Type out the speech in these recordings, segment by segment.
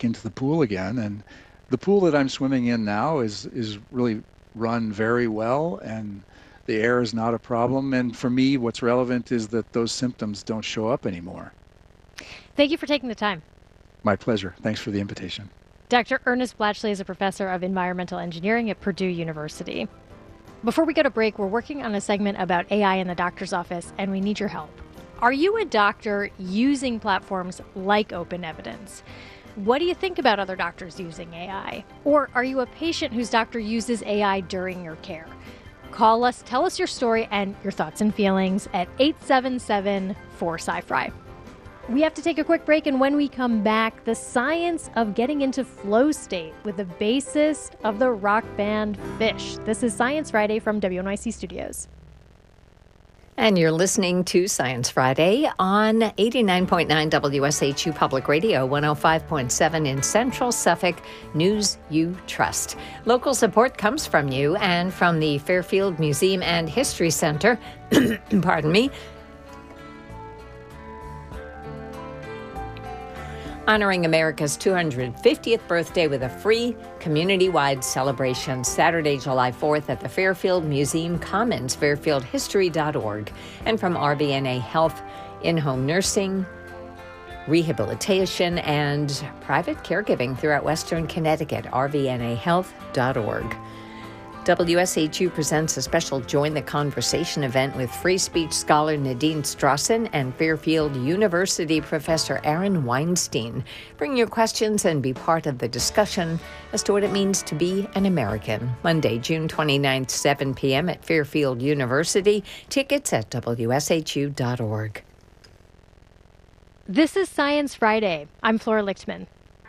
back into the pool again. And the pool that I'm swimming in now is really run very well, and the air is not a problem. And for me, what's relevant is that those symptoms don't show up anymore. Thank you for taking the time. My pleasure. Thanks for the invitation. Dr. Ernest Blatchley is a professor of environmental engineering at Purdue University. Before we go to break, we're working on a segment about AI in the doctor's office, and we need your help. Are you a doctor using platforms like Open Evidence? What do you think about other doctors using AI? Or are you a patient whose doctor uses AI during your care? Call us, tell us your story and your thoughts and feelings at 877-4SciFri. We have to take a quick break, and when we come back, the science of getting into flow state with the bassist of the rock band Phish. This is Science Friday from WNYC Studios. And you're listening to Science Friday on 89.9 WSHU Public Radio, 105.7 in Central Suffolk, news you trust. Local support comes from you and from the Fairfield Museum and History Center. Pardon me. Honoring America's 250th birthday with a free community-wide celebration Saturday, July 4th at the Fairfield Museum Commons, fairfieldhistory.org. And from RVNA Health, in-home nursing, rehabilitation, and private caregiving throughout Western Connecticut, rvnahealth.org. WSHU presents a special Join the Conversation event with free speech scholar Nadine Strawson and Fairfield University professor Aaron Weinstein. Bring your questions and be part of the discussion as to what it means to be an American. Monday, June 29th, 7 p.m. at Fairfield University. Tickets at WSHU.org. This is Science Friday. I'm Flora Lichtman.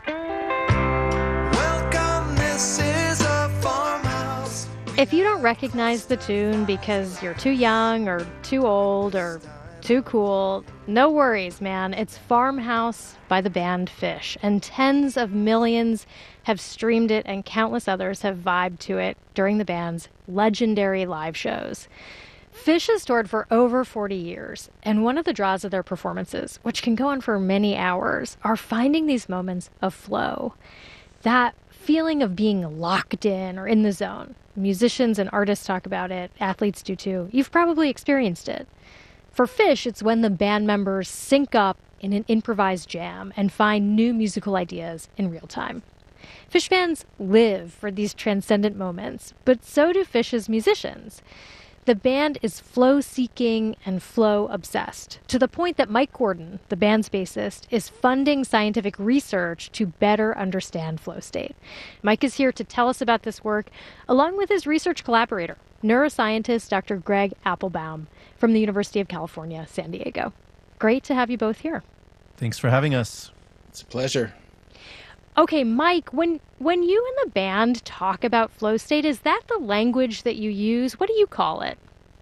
If you don't recognize the tune because you're too young or too old or too cool, no worries, man. It's Farmhouse by the band Phish, and tens of millions have streamed it and countless others have vibed to it during the band's legendary live shows. Phish has toured for over 40 years, and one of the draws of their performances, which can go on for many hours, are finding these moments of flow. That feeling of being locked in or in the zone. Musicians and artists talk about it. Athletes do too. You've probably experienced it. For Phish, it's when the band members sync up in an improvised jam and find new musical ideas in real time. Phish fans live for these transcendent moments, but so do Phish's musicians. The band is flow-seeking and flow-obsessed, to the point that Mike Gordon, the band's bassist, is funding scientific research to better understand flow state. Mike is here to tell us about this work, along with his research collaborator, neuroscientist Dr. Greg Appelbaum from the University of California, San Diego. Great to have you both here. Thanks for having us. It's a pleasure. Okay, Mike, when you and the band talk about flow state, is that the language that you use? What do you call it?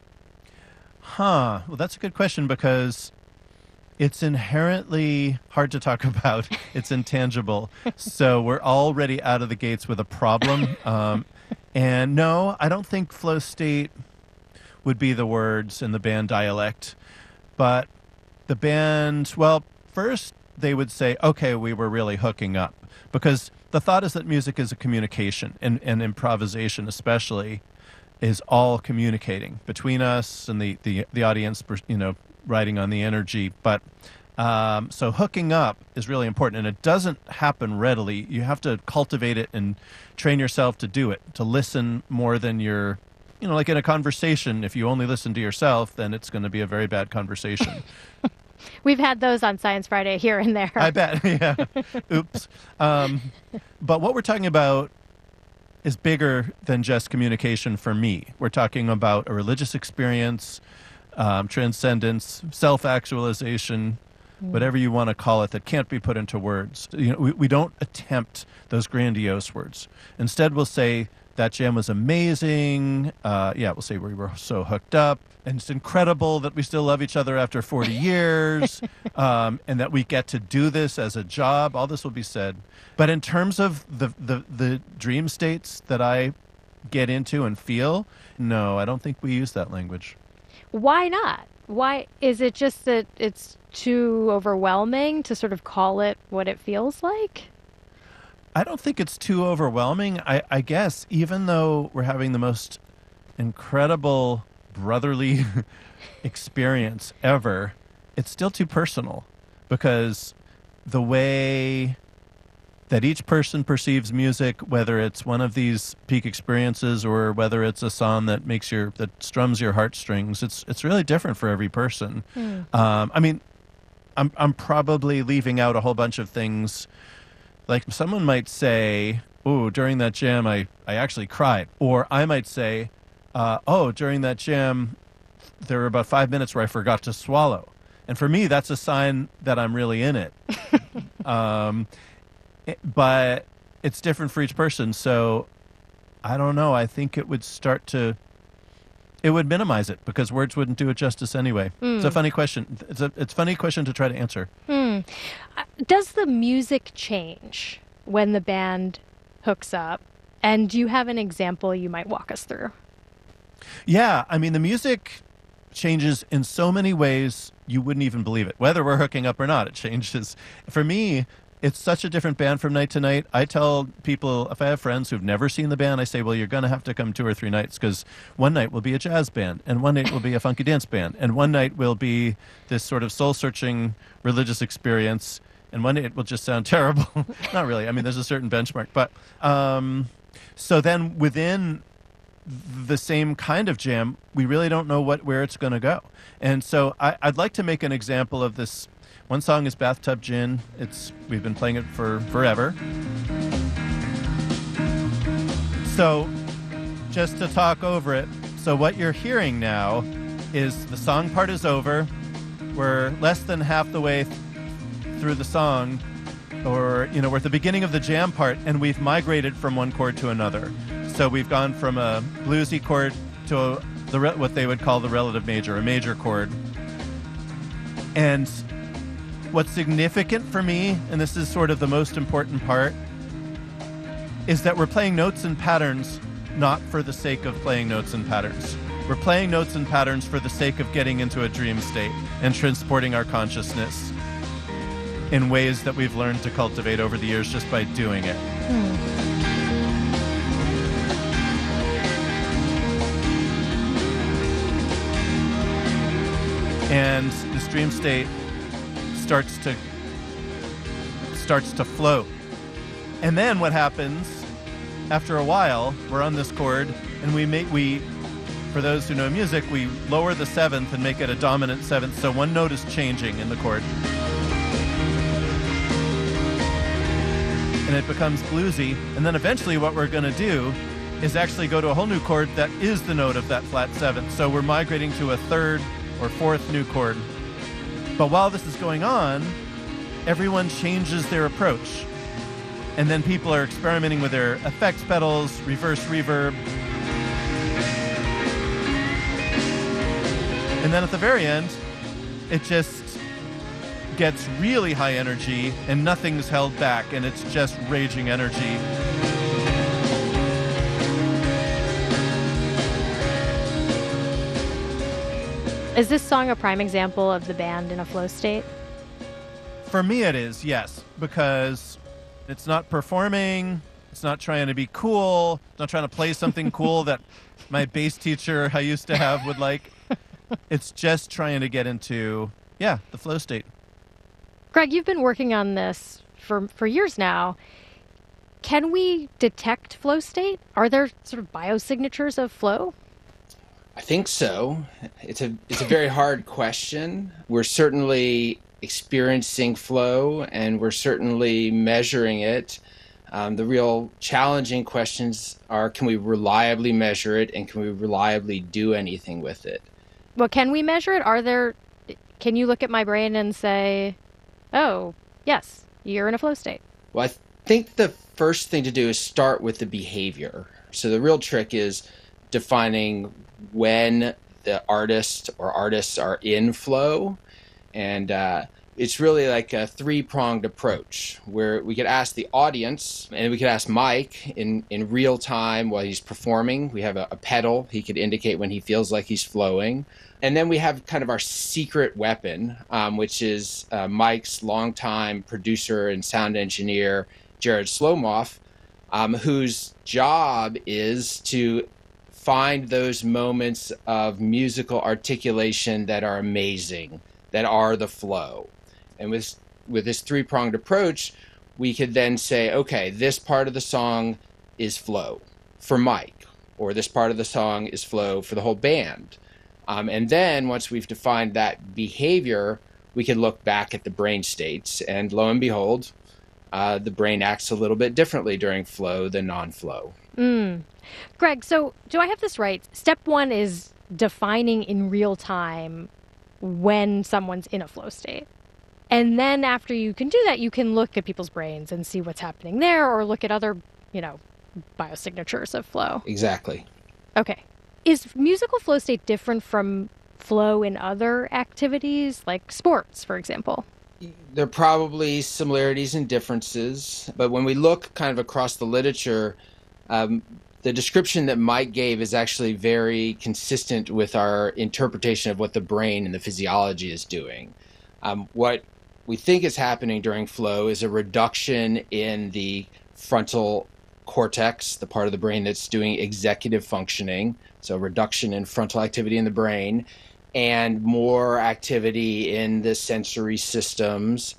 Well, that's a good question because it's inherently hard to talk about. It's intangible. So we're already out of the gates with a problem. And no, I don't think flow state would be the words in the band dialect. But the band, well, first they would say, okay, we were really hooking up. Because the thought is that music is a communication, and improvisation especially is all communicating between us and the audience, riding on the energy. But so hooking up is really important, and it doesn't happen readily. You have to cultivate it and train yourself to do it, to listen more than you're, like in a conversation. If you only listen to yourself, then it's going to be a very bad conversation. We've had those on Science Friday here and there. I bet, yeah. Oops. But what we're talking about is bigger than just communication for me. We're talking about a religious experience, transcendence, self-actualization, whatever you want to call it, that can't be put into words. We don't attempt those grandiose words. Instead, we'll say, that jam was amazing. We'll say we were so hooked up. And it's incredible that we still love each other after 40 years, and that we get to do this as a job. All this will be said. But in terms of the dream states that I get into and feel, no, I don't think we use that language. Why not? Why is it just that it's too overwhelming to sort of call it what it feels like? I don't think it's too overwhelming. I guess even though we're having the most incredible brotherly experience ever, it's still too personal because the way that each person perceives music, whether it's one of these peak experiences or whether it's a song that that strums your heartstrings, it's really different for every person. I mean, I'm probably leaving out a whole bunch of things. Like someone might say, "Oh, during that jam, I actually cried," or I might say, "Oh, during that jam, there were about 5 minutes where I forgot to swallow," and for me, that's a sign that I'm really in it. But it's different for each person, so I don't know. I think it would minimize it because words wouldn't do it justice anyway. It's a funny question. It's a funny question to try to answer. Does the music change when the band hooks up? And do you have an example you might walk us through? Yeah, I mean, the music changes in so many ways you wouldn't even believe it. Whether we're hooking up or not, it changes. For me, it's such a different band from night to night. I tell people, if I have friends who've never seen the band, I say, well, you're going to have to come 2 or 3 nights because one night will be a jazz band and one night will be a funky dance band and one night will be this sort of soul-searching religious experience and one night it will just sound terrible. Not really. I mean, there's a certain benchmark. But so then within the same kind of jam, we really don't know where it's going to go. And so I'd like to make an example of this. One song is Bathtub Gin. We've been playing it for forever. So just to talk over it, so what you're hearing now is the song part is over. We're less than half the way through the song, or we're at the beginning of the jam part, and we've migrated from one chord to another. So we've gone from a bluesy chord to what they would call the relative major, a major chord. And what's significant for me, and this is sort of the most important part, is that we're playing notes and patterns not for the sake of playing notes and patterns. We're playing notes and patterns for the sake of getting into a dream state and transporting our consciousness in ways that we've learned to cultivate over the years just by doing it. And this dream state starts to float. And then what happens after a while, we're on this chord and we for those who know music, we lower the 7th and make it a dominant 7th, so one note is changing in the chord. And it becomes bluesy, and then eventually what we're going to do is actually go to a whole new chord that is the note of that flat 7th. So we're migrating to a 3rd or 4th new chord. But while this is going on, everyone changes their approach. And then people are experimenting with their effects pedals, reverse reverb. And then at the very end, it just gets really high energy and nothing's held back and it's just raging energy. Is this song a prime example of the band in a flow state? For me it is, yes, because it's not performing, it's not trying to be cool, it's not trying to play something cool that my bass teacher I used to have would like. It's just trying to get into, the flow state. Greg, you've been working on this for years now. Can we detect flow state? Are there sort of biosignatures of flow? I think so. It's a very hard question. We're certainly experiencing flow and we're certainly measuring it. The real challenging questions are, can we reliably measure it and can we reliably do anything with it? Well, can we measure it? Can you look at my brain and say, oh, yes, you're in a flow state? Well, I think the first thing to do is start with the behavior. So the real trick is defining when the artist or artists are in flow. And it's really like a three-pronged approach where we could ask the audience and we could ask Mike in real time while he's performing. We have a pedal. He could indicate when he feels like he's flowing. And then we have kind of our secret weapon, which is Mike's longtime producer and sound engineer, Jared Slomoff, whose job is to find those moments of musical articulation that are amazing, that are the flow. And with this three-pronged approach, we could then say, okay, this part of the song is flow for Mike, or this part of the song is flow for the whole band. And then once we've defined that behavior, we can look back at the brain states, and lo and behold, the brain acts a little bit differently during flow than non-flow. Greg, so do I have this right? Step one is defining in real time when someone's in a flow state. And then after you can do that, you can look at people's brains and see what's happening there, or look at other, biosignatures of flow. Exactly. Okay. Is musical flow state different from flow in other activities, like sports, for example? There are probably similarities and differences, but when we look kind of across the literature, the description that Mike gave is actually very consistent with our interpretation of what the brain and the physiology is doing. What we think is happening during flow is a reduction in the frontal cortex, the part of the brain that's doing executive functioning, so reduction in frontal activity in the brain, and more activity in the sensory systems,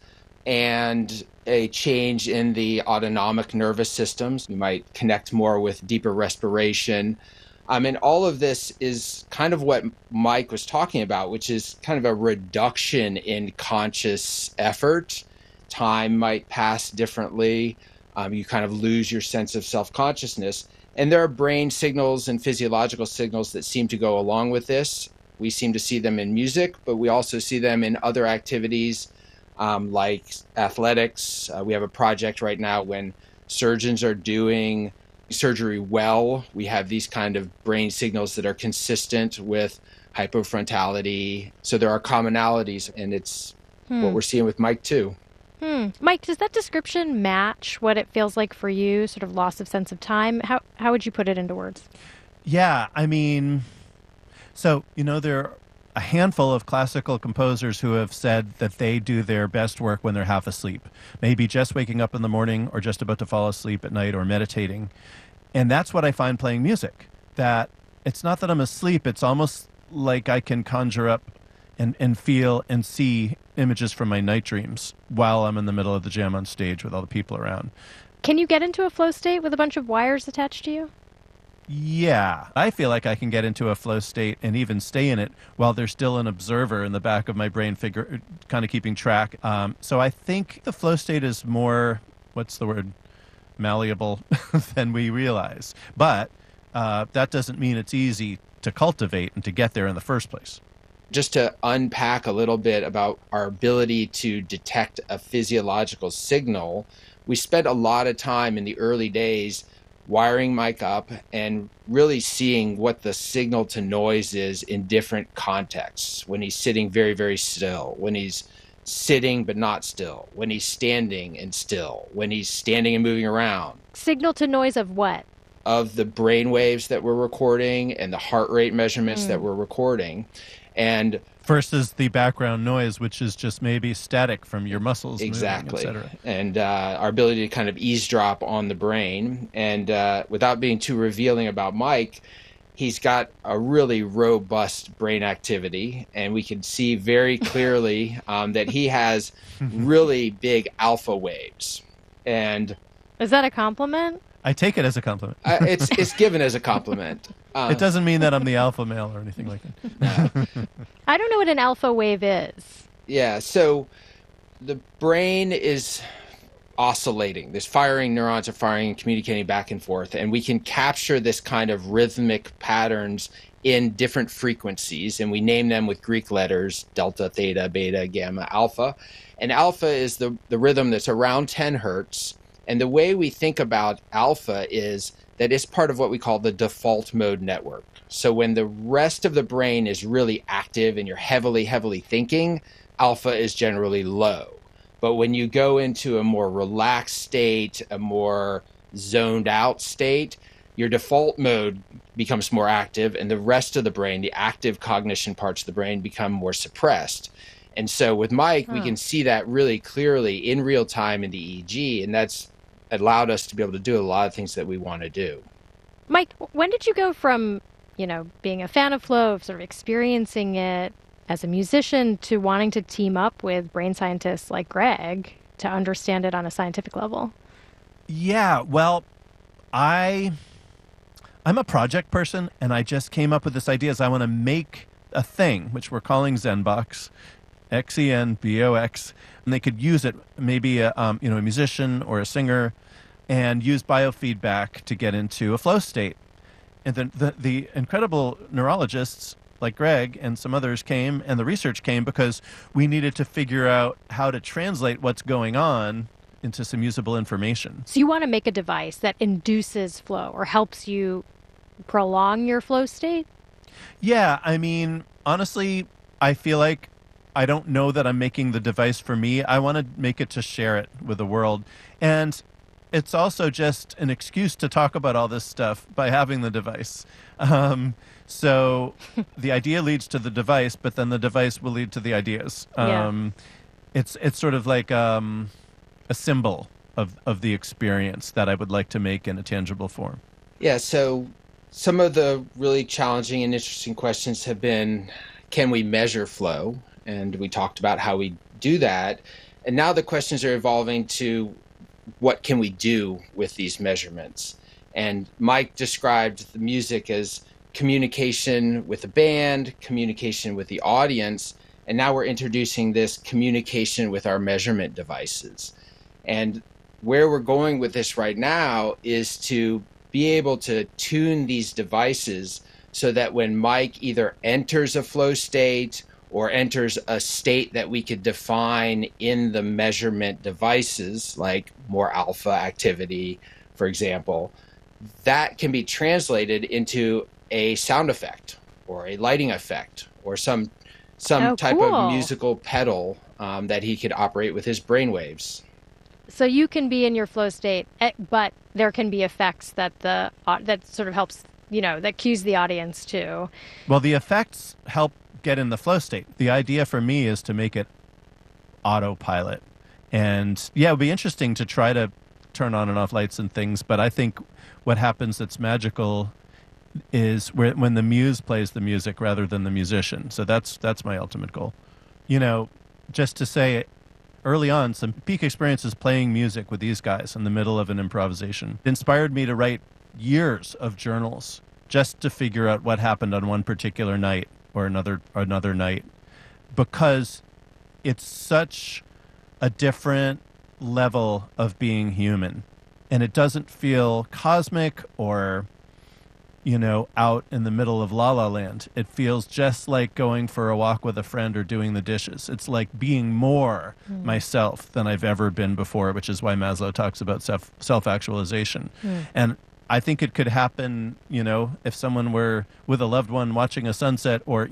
and a change in the autonomic nervous systems. You might connect more with deeper respiration. And all of this is kind of what Mike was talking about, which is kind of a reduction in conscious effort. Time might pass differently. You kind of lose your sense of self-consciousness. And there are brain signals and physiological signals that seem to go along with this. We seem to see them in music, but we also see them in other activities like athletics. We have a project right now when surgeons are doing surgery well. We have these kind of brain signals that are consistent with hypofrontality. So there are commonalities, and it's what we're seeing with Mike too. Mike, does that description match what it feels like for you, sort of loss of sense of time? How would you put it into words? Yeah, I mean, so, there are a handful of classical composers who have said that they do their best work when they're half asleep, maybe just waking up in the morning or just about to fall asleep at night or meditating. And that's what I find playing music, that it's not that I'm asleep, it's almost like I can conjure up and feel and see images from my night dreams while I'm in the middle of the jam on stage with all the people around. Can you get into a flow state with a bunch of wires attached to you? Yeah, I feel like I can get into a flow state and even stay in it while there's still an observer in the back of my brain kind of keeping track. So I think the flow state is more, malleable than we realize. But that doesn't mean it's easy to cultivate and to get there in the first place. Just to unpack a little bit about our ability to detect a physiological signal, we spent a lot of time in the early days wiring Mike up and really seeing what the signal to noise is in different contexts. When he's sitting very, very still, when he's sitting but not still, when he's standing and still, when he's standing and moving around. Signal to noise of what? Of the brain waves that we're recording and the heart rate measurements that we're recording. And first is the background noise, which is just maybe static from your muscles. Exactly. Moving, et cetera. And our ability to kind of eavesdrop on the brain. And without being too revealing about Mike, he's got a really robust brain activity. And we can see very clearly that he has really big alpha waves. And is that a compliment? I take it as a compliment. It's given as a compliment. It doesn't mean that I'm the alpha male or anything like that. I don't know what an alpha wave is. Yeah, so the brain is oscillating. There's firing, neurons are firing and communicating back and forth, and we can capture this kind of rhythmic patterns in different frequencies, and we name them with Greek letters, delta, theta, beta, gamma, alpha. And alpha is the rhythm that's around 10 hertz. And the way we think about alpha is that it's part of what we call the default mode network. So when the rest of the brain is really active and you're heavily, heavily thinking, alpha is generally low. But when you go into a more relaxed state, a more zoned out state, your default mode becomes more active and the rest of the brain, the active cognition parts of the brain, become more suppressed. And so with Mike, we can see that really clearly in real time in the EEG, and that's allowed us to be able to do a lot of things that we want to do. Mike, when did you go from, being a fan of flow, of sort of experiencing it as a musician, to wanting to team up with brain scientists like Greg to understand it on a scientific level? Yeah, well, I'm a project person, and I just came up with this idea: is I want to make a thing which we're calling ZenBox, XenBox, and they could use it, maybe a musician or a singer, and use biofeedback to get into a flow state. And then the incredible neurologists like Greg and some others came, and the research came because we needed to figure out how to translate what's going on into some usable information. So you want to make a device that induces flow or helps you prolong your flow state? Yeah, I mean, honestly, I feel like I don't know that I'm making the device for me. I want to make it to share it with the world. And it's also just an excuse to talk about all this stuff by having the device. So the idea leads to the device, but then the device will lead to the ideas. It's sort of like a symbol of the experience that I would like to make in a tangible form. Yeah, so some of the really challenging and interesting questions have been, can we measure flow? And we talked about how we do that. And now the questions are evolving to, what can we do with these measurements? And Mike described the music as communication with the band, communication with the audience, and now we're introducing this communication with our measurement devices. And where we're going with this right now is to be able to tune these devices so that when Mike either enters a flow state or enters a state that we could define in the measurement devices, like more alpha activity, for example, that can be translated into a sound effect or a lighting effect or some type of musical pedal that he could operate with his brainwaves. So you can be in your flow state, but there can be effects that that sort of helps, that cues the audience too. Well, the effects help get in the flow state. The idea for me is to make it autopilot. And yeah, it would be interesting to try to turn on and off lights and things, but I think what happens that's magical is when the muse plays the music rather than the musician. So that's my ultimate goal. Just to say, early on, some peak experiences playing music with these guys in the middle of an improvisation it inspired me to write years of journals just to figure out what happened on one particular night or another night, because it's such a different level of being human, and it doesn't feel cosmic or out in the middle of La La Land. It feels just like going for a walk with a friend or doing the dishes. It's like being more myself than I've ever been before, which is why Maslow talks about self-actualization. And I think it could happen, if someone were with a loved one watching a sunset or,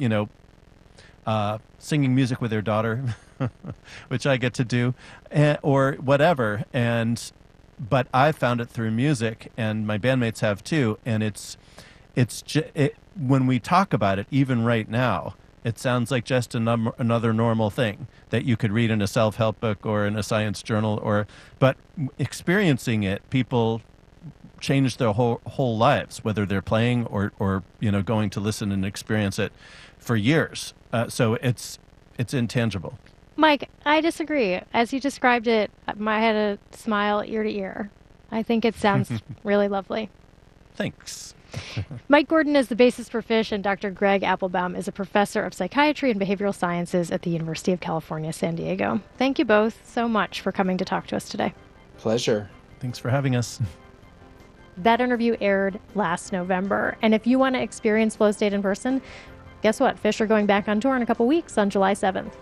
singing music with their daughter, which I get to do, or whatever. But I found it through music, and my bandmates have too. And when we talk about it, even right now, it sounds like just another normal thing that you could read in a self-help book or in a science journal. But experiencing it, people change their whole lives, whether they're playing or going to listen and experience it for years. So it's intangible. Mike, I disagree. As you described it, I had a smile ear to ear. I think it sounds really lovely. Thanks. Mike Gordon is the bassist for Phish, and Dr. Greg Applebaum is a professor of psychiatry and behavioral sciences at the University of California, San Diego. Thank you both so much for coming to talk to us today. Pleasure. Thanks for having us. That interview aired last November, and if you want to experience Flow State in person, guess what? Phish are going back on tour in a couple weeks on July 7th.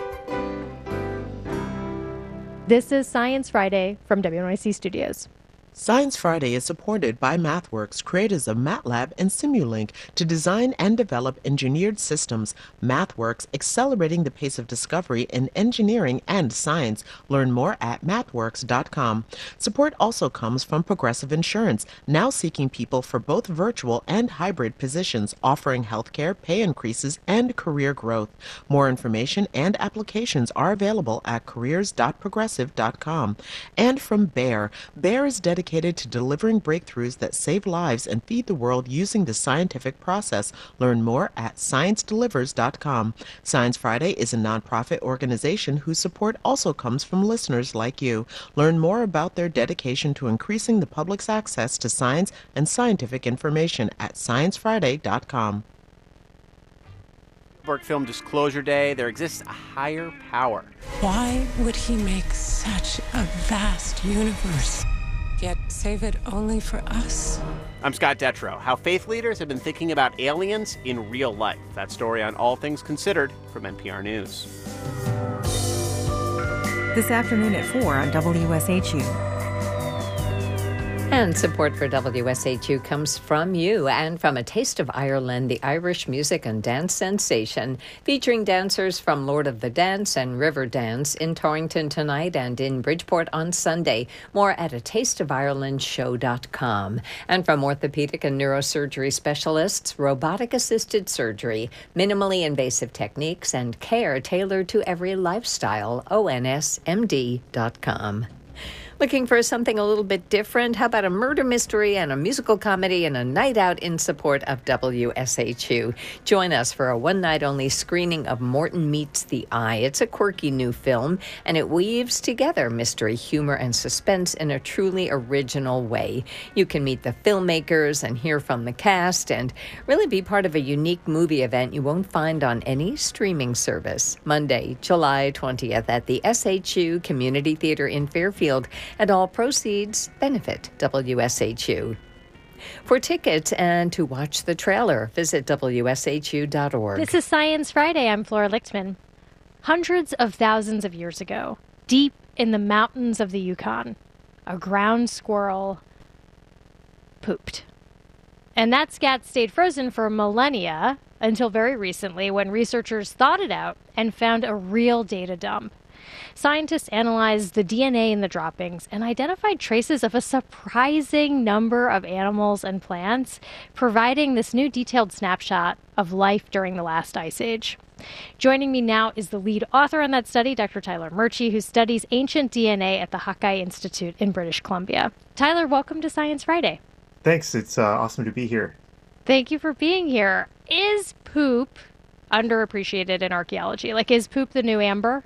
This is Science Friday from WNYC Studios. Science Friday is supported by MathWorks, creators of MATLAB and Simulink, to design and develop engineered systems. MathWorks, accelerating the pace of discovery in engineering and science. Learn more at mathworks.com. Support also comes from Progressive Insurance, now seeking people for both virtual and hybrid positions, offering healthcare, pay increases, and career growth. More information and applications are available at careers.progressive.com. And from Bayer. Bayer is dedicated to delivering breakthroughs that save lives and feed the world using the scientific process. Learn more at sciencedelivers.com. Science Friday is a nonprofit organization whose support also comes from listeners like you. Learn more about their dedication to increasing the public's access to science and scientific information at sciencefriday.com. Spielberg Film Disclosure Day, there exists a higher power. Why would he make such a vast universe, yet save it only for us? I'm Scott Detrow. How faith leaders have been thinking about aliens in real life. That story on All Things Considered from NPR News. This afternoon at 4 on WSHU. And support for WSHU comes from you and from A Taste of Ireland, the Irish music and dance sensation, featuring dancers from Lord of the Dance and River Dance in Torrington tonight and in Bridgeport on Sunday. More at atasteofirelandshow.com. And from orthopedic and neurosurgery specialists, robotic-assisted surgery, minimally invasive techniques, and care tailored to every lifestyle, onsmd.com. Looking for something a little bit different? How about a murder mystery and a musical comedy and a night out in support of WSHU? Join us for a one-night-only screening of Morton Meets the Eye. It's a quirky new film, and it weaves together mystery, humor, and suspense in a truly original way. You can meet the filmmakers and hear from the cast and really be part of a unique movie event you won't find on any streaming service. Monday, July 20th at the SHU Community Theater in Fairfield, and all proceeds benefit WSHU. For tickets and to watch the trailer, visit WSHU.org. This is Science Friday. I'm Flora Lichtman. Hundreds of thousands of years ago, deep in the mountains of the Yukon, a ground squirrel pooped. And that scat stayed frozen for millennia until very recently when researchers thawed it out and found a real data dump. Scientists analyzed the DNA in the droppings and identified traces of a surprising number of animals and plants, providing this new detailed snapshot of life during the last ice age. Joining me now is the lead author on that study, Dr. Tyler Murchie, who studies ancient DNA at the Hawkeye Institute in British Columbia. Tyler, welcome to Science Friday. Thanks. It's awesome to be here. Thank you for being here. Is poop underappreciated in archaeology? Like, is poop the new amber?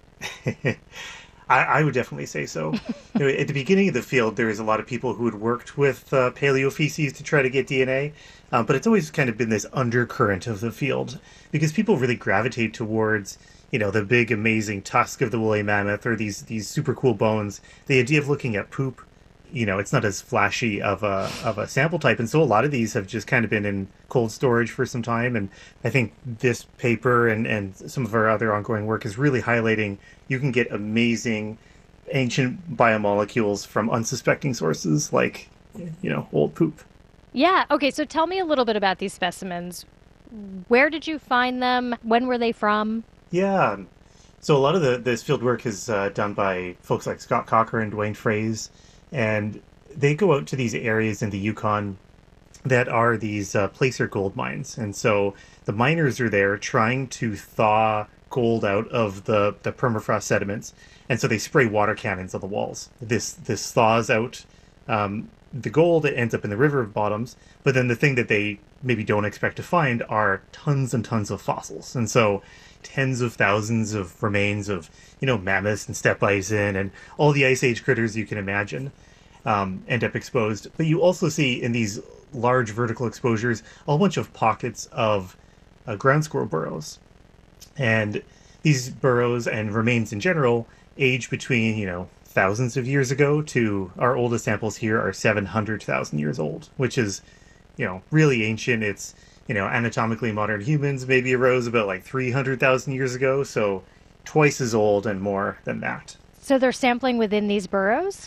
I would definitely say so. At the beginning of the field, there was a lot of people who had worked with paleofeces to try to get DNA, but it's always kind of been this undercurrent of the field because people really gravitate towards, the big, amazing tusk of the woolly mammoth or these super cool bones. The idea of looking at poop, it's not as flashy of a sample type, and so a lot of these have just kind of been in cold storage for some time. And I think this paper and some of our other ongoing work is really highlighting you can get amazing ancient biomolecules from unsuspecting sources like old poop. Yeah. Okay. So tell me a little bit about these specimens. Where did you find them? When were they from? Yeah. So a lot of this field work is done by folks like Scott Cocker and Dwayne Fraze. And they go out to these areas in the Yukon that are these placer gold mines. And so the miners are there trying to thaw gold out of the permafrost sediments. And so they spray water cannons on the walls. This thaws out the gold. It ends up in the river bottoms. But then the thing that they maybe don't expect to find are tons and tons of fossils. And so tens of thousands of remains of, mammoths and steppe bison and all the ice age critters you can imagine end up exposed. But you also see in these large vertical exposures a whole bunch of pockets of ground squirrel burrows. And these burrows and remains in general age between, thousands of years ago to our oldest samples here are 700,000 years old, which is, really ancient. It's, anatomically modern humans maybe arose about like 300,000 years ago, so twice as old and more than that. So they're sampling within these burrows?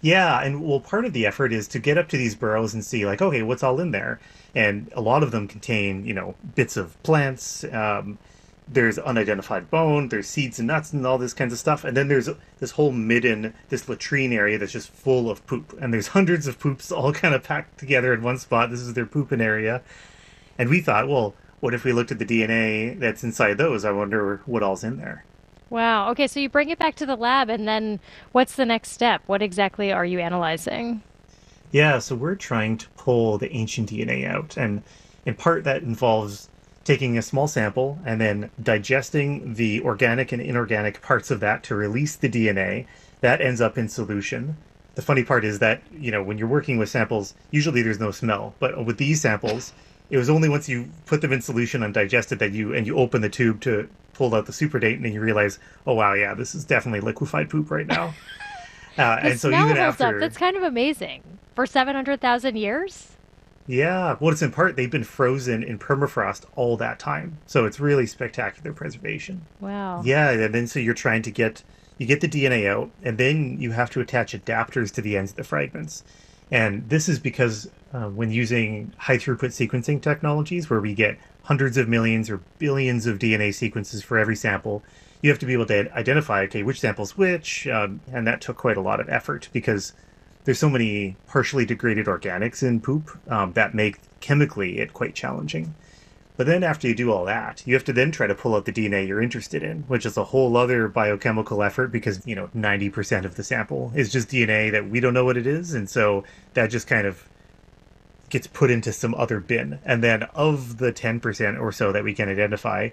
Yeah, and well, part of the effort is to get up to these burrows and see, like, okay, what's all in there? And a lot of them contain, bits of plants. There's unidentified bone. There's seeds and nuts and all this kinds of stuff. And then there's this whole midden, this latrine area that's just full of poop. And there's hundreds of poops all kind of packed together in one spot. This is their pooping area. And we thought, well, what if we looked at the DNA that's inside those? I wonder what all's in there. Wow. Okay, so you bring it back to the lab, and then what's the next step? What exactly are you analyzing? Yeah, so we're trying to pull the ancient DNA out, and in part that involves taking a small sample and then digesting the organic and inorganic parts of that to release the DNA. That ends up in solution. The funny part is that, when you're working with samples, usually there's no smell, but with these samples, it was only once you put them in solution and digested that you open the tube to pull out the superdate, and then you realize, oh wow, yeah, this is definitely liquefied poop right now. The and so smell even holds up. after, That's kind of amazing. For 700,000 years? yeah, well, it's in part they've been frozen in permafrost all that time, so it's really spectacular preservation. Wow. Yeah, and then so you're trying to get the DNA out, and then you have to attach adapters to the ends of the fragments. And this is because when using high throughput sequencing technologies, where we get hundreds of millions or billions of DNA sequences for every sample, you have to be able to identify, okay, which sample's which, and that took quite a lot of effort because there's so many partially degraded organics in poop that make chemically it quite challenging. But then after you do all that, you have to then try to pull out the DNA you're interested in, which is a whole other biochemical effort because, 90% of the sample is just DNA that we don't know what it is. And so that just kind of gets put into some other bin. And then of the 10% or so that we can identify,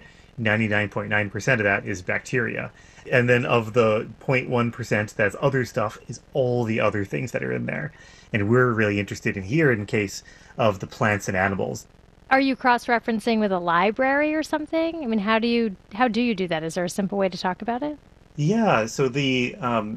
99.9% of that is bacteria. And then of the 0.1% that's other stuff is all the other things that are in there. And we're really interested in here in case of the plants and animals. Are you cross-referencing with a library or something? I mean, how do you do that? Is there a simple way to talk about it? Yeah, so the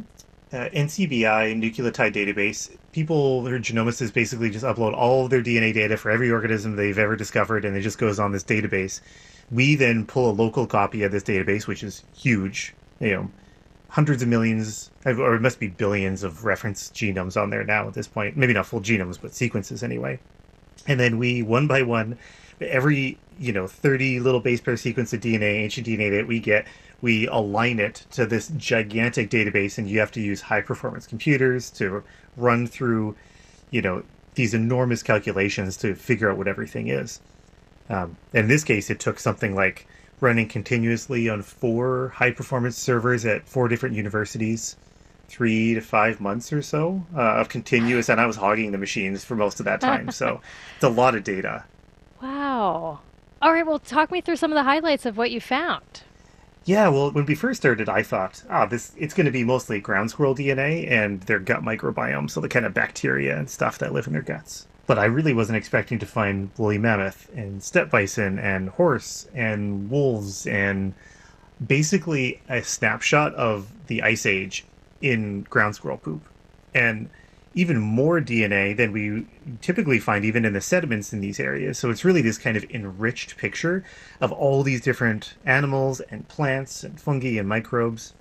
NCBI nucleotide database, people or genomicists basically just upload all of their DNA data for every organism they've ever discovered, and it just goes on this database. We then pull a local copy of this database, which is huge, hundreds of millions, or it must be billions of reference genomes on there now at this point. Maybe not full genomes, but sequences anyway. And then we, one by one, every, 30 little base pair sequence of DNA, ancient DNA that we get, we align it to this gigantic database, and you have to use high performance computers to run through, these enormous calculations to figure out what everything is. In this case, it took something like running continuously on 4 high performance servers at 4 different universities, 3 to 5 months or so of continuous, and I was hogging the machines for most of that time. So it's a lot of data. Wow. All right, well, talk me through some of the highlights of what you found. Yeah, well, when we first started, I thought, it's going to be mostly ground squirrel DNA and their gut microbiome, so the kind of bacteria and stuff that live in their guts. But I really wasn't expecting to find woolly mammoth and steppe bison and horse and wolves and basically a snapshot of the Ice Age in ground squirrel poop. And even more DNA than we typically find even in the sediments in these areas. So it's really this kind of enriched picture of all these different animals and plants and fungi and microbes.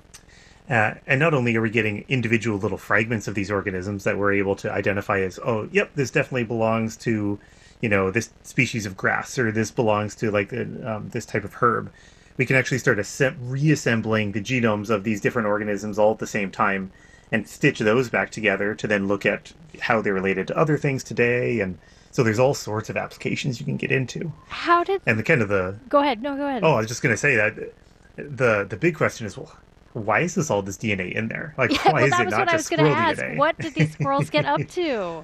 And not only are we getting individual little fragments of these organisms that we're able to identify as, oh, yep, this definitely belongs to, this species of grass, or this belongs to like this type of herb. We can actually start reassembling the genomes of these different organisms all at the same time and stitch those back together to then look at how they're related to other things today. And so there's all sorts of applications you can get into. How did... And Go ahead. No, go ahead. Oh, I was just going to say that the big question is, well, why is this all this DNA in there? Like, why is it not just squirrel DNA? What did these squirrels get up to?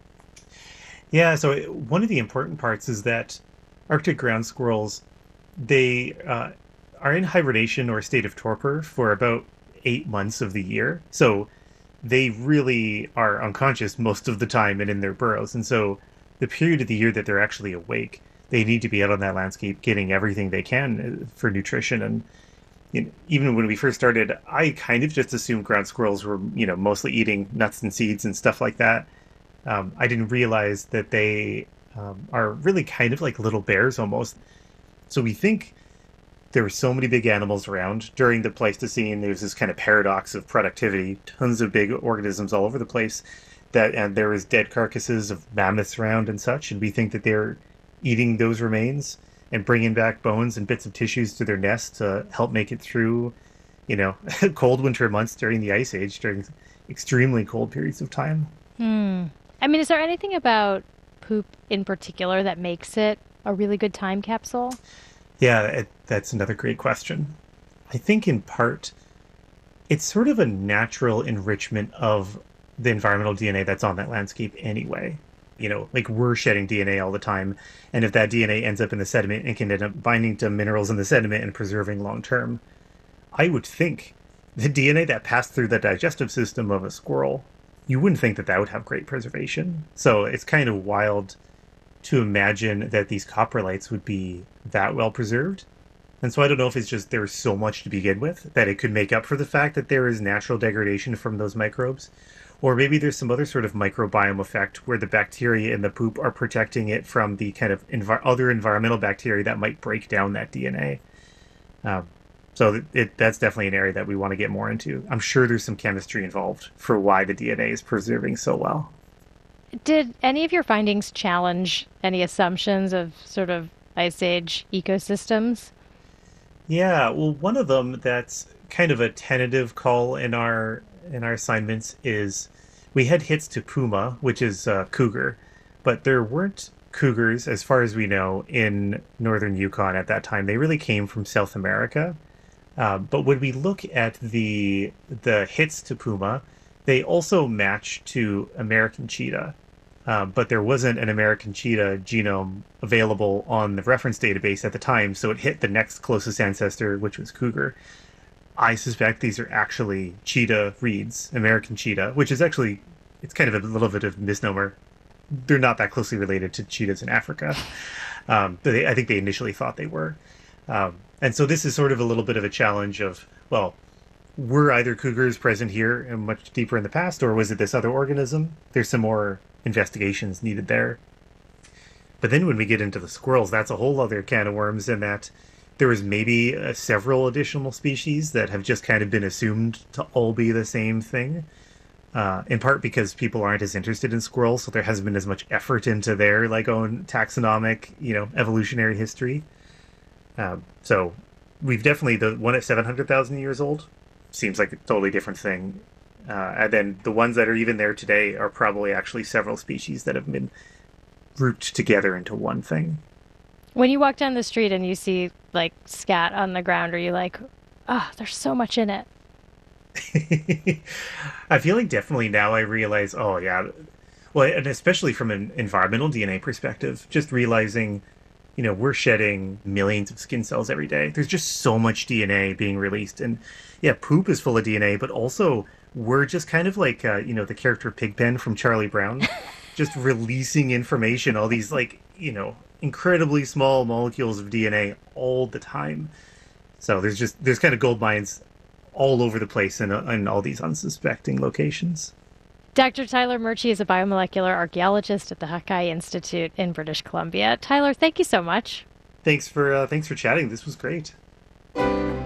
Yeah, so one of the important parts is that Arctic ground squirrels, they are in hibernation or a state of torpor for about 8 months of the year. So they really are unconscious most of the time and in their burrows. And so the period of the year that they're actually awake, they need to be out on that landscape getting everything they can for nutrition. And even when we first started, I kind of just assumed ground squirrels were, mostly eating nuts and seeds and stuff like that. I didn't realize that they are really kind of like little bears almost. So we think there were so many big animals around. During the Pleistocene, there was this kind of paradox of productivity, tons of big organisms all over the place, and there was dead carcasses of mammoths around and such, and we think that they're eating those remains and bringing back bones and bits of tissues to their nest to help make it through, cold winter months during the Ice Age, during extremely cold periods of time. I mean, is there anything about poop in particular that makes it a really good time capsule? Yeah, that's another great question. I think in part, it's sort of a natural enrichment of the environmental DNA that's on that landscape anyway. Like we're shedding DNA all the time, and if that DNA ends up in the sediment, it can end up binding to minerals in the sediment and preserving long term. I would think the DNA that passed through the digestive system of a squirrel, you wouldn't think that would have great preservation. So it's kind of wild to imagine that these coprolites would be that well preserved. And so I don't know if it's just there's so much to begin with that it could make up for the fact that there is natural degradation from those microbes. Or maybe there's some other sort of microbiome effect where the bacteria in the poop are protecting it from the kind of other environmental bacteria that might break down that DNA. So that's definitely an area that we want to get more into. I'm sure there's some chemistry involved for why the DNA is preserving so well. Did any of your findings challenge any assumptions of sort of Ice Age ecosystems? Yeah, well, one of them that's kind of a tentative call in our assignments is we had hits to puma, which is cougar, but there weren't cougars, as far as we know, in northern Yukon at that time. They really came from South America. But when we look at the hits to puma, they also match to American cheetah. But there wasn't an American cheetah genome available on the reference database at the time, so it hit the next closest ancestor, which was cougar. I suspect these are actually cheetah reeds, American cheetah, which is actually, it's kind of a little bit of a misnomer. They're not that closely related to cheetahs in Africa. I think they initially thought they were. And so this is sort of a little bit of a challenge of, well, were either cougars present here and much deeper in the past, or was it this other organism? There's some more investigations needed there. But then when we get into the squirrels, that's a whole other can of worms, in that there was maybe several additional species that have just kind of been assumed to all be the same thing, in part because people aren't as interested in squirrels, so there hasn't been as much effort into their own taxonomic, evolutionary history. So we've definitely, the one at 700,000 years old seems like a totally different thing. And then the ones that are even there today are probably actually several species that have been grouped together into one thing. When you walk down the street and you see scat on the ground, are you like, there's so much in it? I feel like definitely now I realize, oh yeah, well, and especially from an environmental DNA perspective, just realizing, we're shedding millions of skin cells every day. There's just so much DNA being released. And yeah, poop is full of DNA, but also we're just kind of like, the character Pigpen from Charlie Brown, just releasing information, all these incredibly small molecules of DNA all the time. So there's kind of gold mines all over the place in all these unsuspecting locations. Dr. Tyler Murchie is a biomolecular archaeologist at the Hakai Institute in British Columbia. Tyler, thank you so much. Thanks for chatting. This was great. I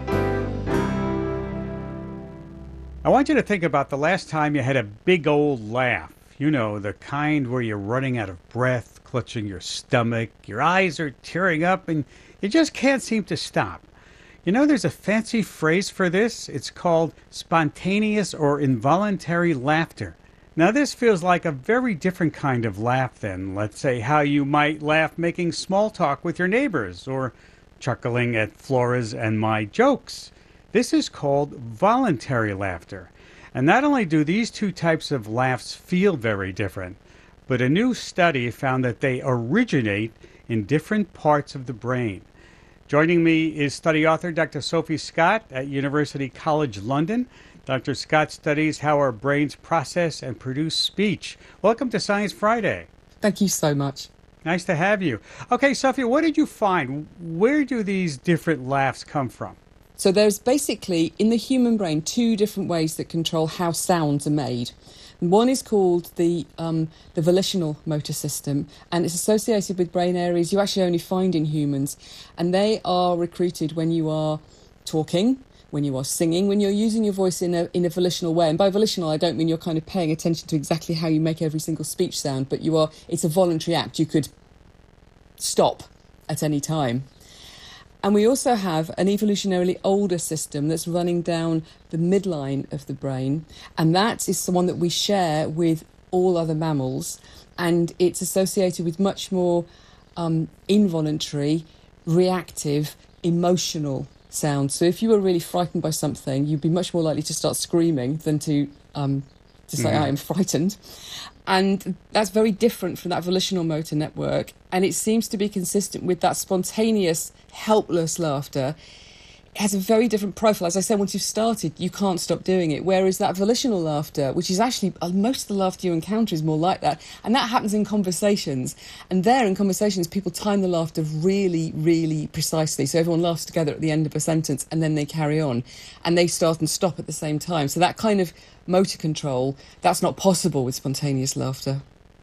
want you to think about the last time you had a big old laugh. The kind where you're running out of breath, clutching your stomach, your eyes are tearing up, and you just can't seem to stop. There's a fancy phrase for this. It's called spontaneous or involuntary laughter. Now, this feels like a very different kind of laugh than, let's say, how you might laugh making small talk with your neighbors or chuckling at Flora's and my jokes. This is called voluntary laughter. And not only do these two types of laughs feel very different, but a new study found that they originate in different parts of the brain. Joining me is study author Dr. Sophie Scott at University College London. Dr. Scott studies how our brains process and produce speech. Welcome to Science Friday. Thank you so much. Nice to have you. Okay, Sophie, what did you find? Where do these different laughs come from? So there's basically, in the human brain, two different ways that control how sounds are made. One is called the volitional motor system, and it's associated with brain areas you actually only find in humans. And they are recruited when you are talking, when you are singing, when you're using your voice in a volitional way. And by volitional, I don't mean you're kind of paying attention to exactly how you make every single speech sound, but it's a voluntary act. You could stop at any time. And we also have an evolutionarily older system that's running down the midline of the brain, and that is the one that we share with all other mammals, and it's associated with much more involuntary, reactive, emotional sounds. So if you were really frightened by something, you'd be much more likely to start screaming than to say, I am frightened. And that's very different from that volitional motor network. And it seems to be consistent with that spontaneous, helpless laughter. It has a very different profile. As I said, once you've started, you can't stop doing it. Whereas that volitional laughter, which is actually, most of the laughter you encounter is more like that. And that happens in conversations. And there in conversations, people time the laughter really, really precisely. So everyone laughs together at the end of a sentence and then they carry on. And they start and stop at the same time. So that kind of motor control, that's not possible with spontaneous laughter.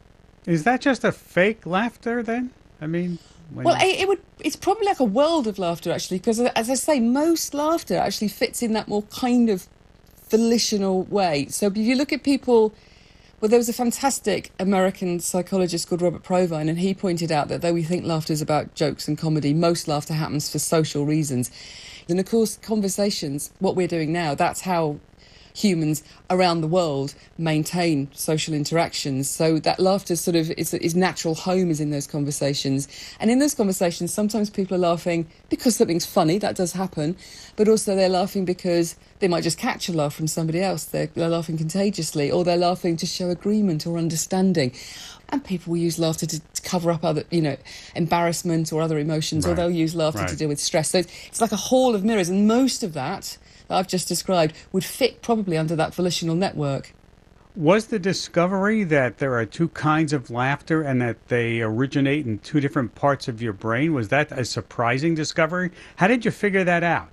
Is that just a fake laughter then? I mean... Well, it's probably like a world of laughter, actually, because, as I say, most laughter actually fits in that more kind of volitional way. So if you look at people... Well, there was a fantastic American psychologist called Robert Provine, and he pointed out that though we think laughter is about jokes and comedy, most laughter happens for social reasons. And, of course, conversations, what we're doing now, that's how humans around the world maintain social interactions. So that laughter sort of is natural home is in those conversations. And in those conversations, sometimes people are laughing because something's funny, that does happen, but also they're laughing because they might just catch a laugh from somebody else. They're laughing contagiously, or they're laughing to show agreement or understanding. And people will use laughter to cover up other, embarrassment or other emotions, or they'll use laughter to deal with stress. So it's like a hall of mirrors, and most of that I've just described would fit probably under that volitional network. Was the discovery that there are two kinds of laughter and that they originate in two different parts of your brain, was that a surprising discovery? How did you figure that out?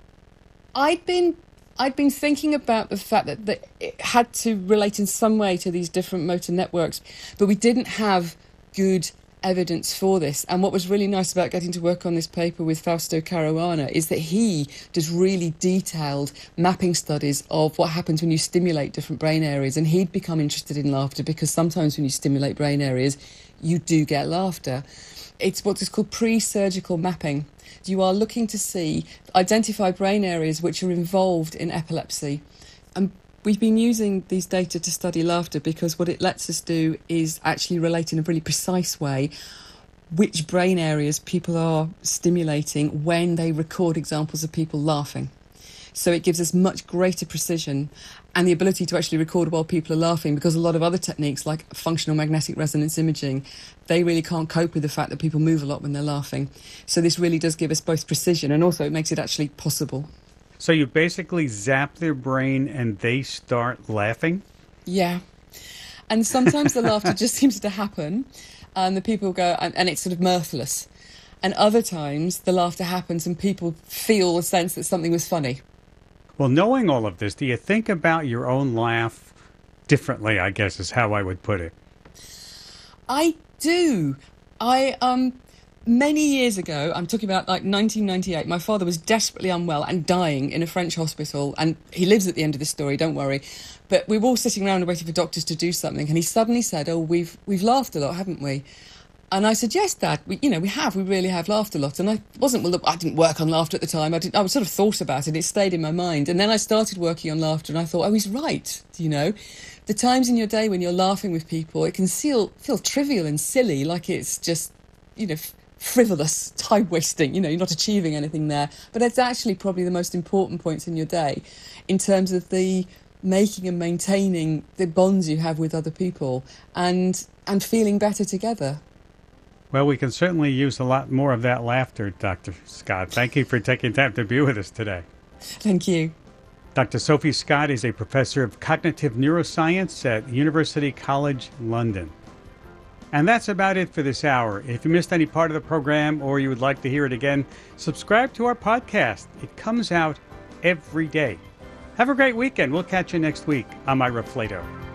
I'd been thinking about the fact that it had to relate in some way to these different motor networks, but we didn't have good evidence for this. And what was really nice about getting to work on this paper with Fausto Caruana is that he does really detailed mapping studies of what happens when you stimulate different brain areas. And he'd become interested in laughter because sometimes when you stimulate brain areas, you do get laughter. It's what is called pre-surgical mapping. You are looking to identify brain areas which are involved in epilepsy. And we've been using these data to study laughter because what it lets us do is actually relate in a really precise way which brain areas people are stimulating when they record examples of people laughing. So it gives us much greater precision and the ability to actually record while people are laughing, because a lot of other techniques like functional magnetic resonance imaging, they really can't cope with the fact that people move a lot when they're laughing. So this really does give us both precision and also it makes it actually possible. So you basically zap their brain and they start laughing? Yeah. And sometimes the laughter just seems to happen and the people go, and it's sort of mirthless. And other times the laughter happens and people feel a sense that something was funny. Well, knowing all of this, do you think about your own laugh differently, I guess is how I would put it? I do. Many years ago, I'm talking about like 1998, my father was desperately unwell and dying in a French hospital, and he lives at the end of this story, don't worry. But we were all sitting around and waiting for doctors to do something, and he suddenly said, "Oh, we've laughed a lot, haven't we?" And I said, "Yes, Dad, we really have laughed a lot." And I didn't work on laughter at the time. I sort of thought about it. It stayed in my mind. And then I started working on laughter, and I thought, oh, he's right. The times in your day when you're laughing with people, it can feel trivial and silly, like it's just, frivolous, time-wasting, you're not achieving anything there. But it's actually probably the most important points in your day in terms of the making and maintaining the bonds you have with other people and feeling better together. Well, we can certainly use a lot more of that laughter, Dr. Scott. Thank you for taking time to be with us today. Thank you. Dr. Sophie Scott is a professor of cognitive neuroscience at University College London. And that's about it for this hour. If you missed any part of the program or you would like to hear it again, subscribe to our podcast. It comes out every day. Have a great weekend. We'll catch you next week. I'm Ira Flato.